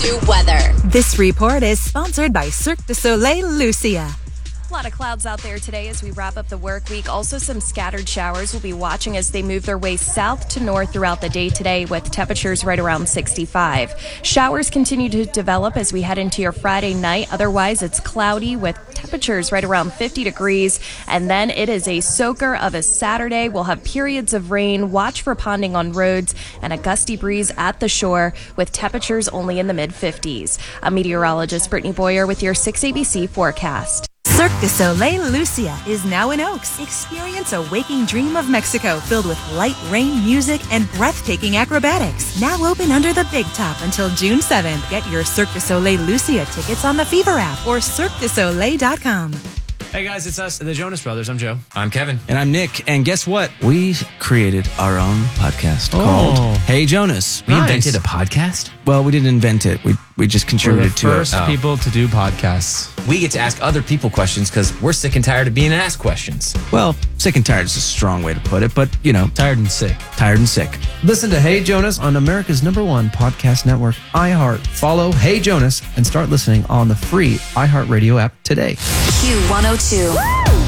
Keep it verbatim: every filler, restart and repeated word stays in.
Q weather. This report is sponsored by Cirque du Soleil Lucia. A lot of clouds out there today as we wrap up the work week. Also some scattered showers. We'll be watching as they move their way south to north throughout the day today with temperatures right around sixty-five. Showers continue to develop as we head into your Friday night. Otherwise, it's cloudy with temperatures right around fifty degrees. And then it is a soaker of a Saturday. We'll have periods of rain. Watch for ponding on roads and a gusty breeze at the shore with temperatures only in the mid fifties. I'm meteorologist Brittany Boyer with your six A B C forecast. Cirque du Soleil Lucia is now in Oaks. Experience a waking dream of Mexico filled with light rain music and breathtaking acrobatics. Now open under the big top until June seventh. Get your Cirque du Soleil Lucia tickets on the Fever app or cirque du soleil dot com. Hey guys, it's us, the Jonas Brothers. I'm Joe. I'm Kevin. And I'm Nick. And guess what? We created our own podcast Oh. called Hey Jonas. We Nice. invented a podcast. Well, we didn't invent it. We we just We're the contributed to first it. Oh. people to do podcasts. We get to ask other people questions because we're sick and tired of being asked questions. Well, sick and tired is a strong way to put it, but you know, Tired and sick. tired and sick. Listen to Hey Jonas on America's number one podcast network, iHeart. Follow Hey Jonas and start listening on the free iHeartRadio app today. Q one oh two.